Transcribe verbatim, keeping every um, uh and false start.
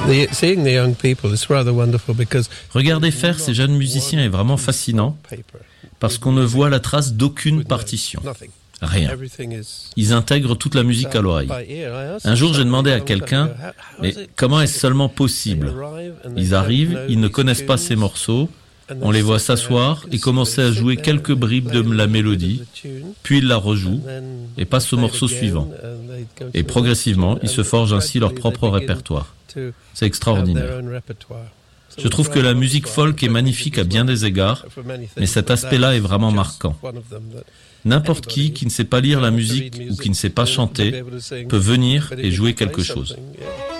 Regarder faire ces jeunes musiciens est vraiment fascinant parce qu'on ne voit la trace d'aucune partition. Rien. Ils intègrent toute la musique à l'oreille. Un jour, j'ai demandé à quelqu'un, mais comment est-ce seulement possible ? Ils arrivent, ils ne connaissent pas ces morceaux, on les voit s'asseoir et commencer à jouer quelques bribes de la mélodie, puis ils la rejouent et passent au morceau suivant. Et progressivement, ils se forgent ainsi leur propre répertoire. C'est extraordinaire. Je trouve que la musique folk est magnifique à bien des égards, mais cet aspect-là est vraiment marquant. N'importe qui qui ne sait pas lire la musique ou qui ne sait pas chanter peut venir et jouer quelque chose.